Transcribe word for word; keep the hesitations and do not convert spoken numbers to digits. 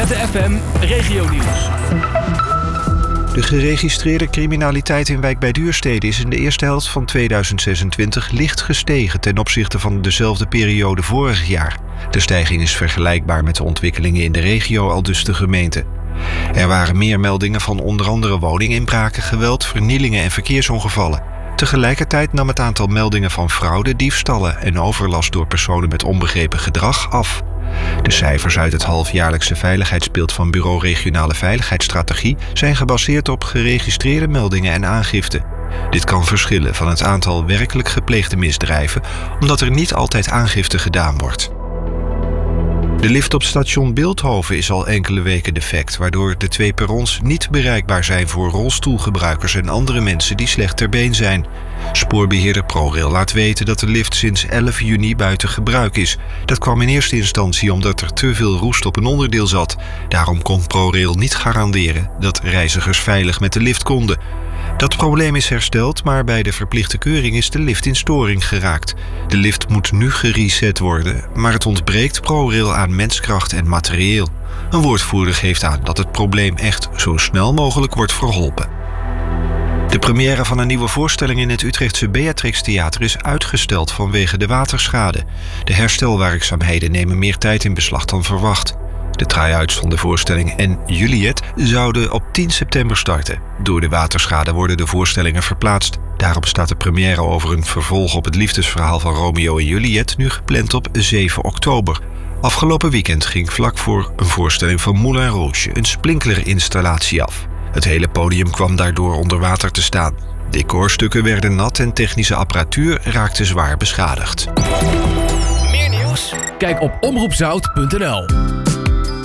Z F M Regionieuws. De geregistreerde criminaliteit in Wijk bij Duurstede is in de eerste helft van tweeduizend zesentwintig licht gestegen ten opzichte van dezelfde periode vorig jaar. De stijging is vergelijkbaar met de ontwikkelingen in de regio, aldus de gemeente. Er waren meer meldingen van onder andere woninginbraken, geweld, vernielingen en verkeersongevallen. Tegelijkertijd nam het aantal meldingen van fraude, diefstallen en overlast door personen met onbegrepen gedrag af. De cijfers uit het halfjaarlijkse veiligheidsbeeld van Bureau Regionale Veiligheidsstrategie zijn gebaseerd op geregistreerde meldingen en aangiften. Dit kan verschillen van het aantal werkelijk gepleegde misdrijven, omdat er niet altijd aangifte gedaan wordt. De lift op station Bilthoven is al enkele weken defect, waardoor de twee perrons niet bereikbaar zijn voor rolstoelgebruikers en andere mensen die slecht ter been zijn. Spoorbeheerder ProRail laat weten dat de lift sinds elf juni buiten gebruik is. Dat kwam in eerste instantie omdat er te veel roest op een onderdeel zat. Daarom kon ProRail niet garanderen dat reizigers veilig met de lift konden. Dat probleem is hersteld, maar bij de verplichte keuring is de lift in storing geraakt. De lift moet nu gereset worden, maar het ontbreekt ProRail aan menskracht en materieel. Een woordvoerder geeft aan dat het probleem echt zo snel mogelijk wordt verholpen. De première van een nieuwe voorstelling in het Utrechtse Beatrix Theater is uitgesteld vanwege de waterschade. De herstelwerkzaamheden nemen meer tijd in beslag dan verwacht. De try-outs van de voorstelling en Juliet zouden op tien september starten. Door de waterschade worden de voorstellingen verplaatst. Daarom staat de première over een vervolg op het liefdesverhaal van Romeo en Juliet nu gepland op zeven oktober. Afgelopen weekend ging vlak voor een voorstelling van Moulin Rouge een sprinklerinstallatie af. Het hele podium kwam daardoor onder water te staan. Decorstukken werden nat en technische apparatuur raakte zwaar beschadigd. Meer nieuws? Kijk op omroep zout punt n l.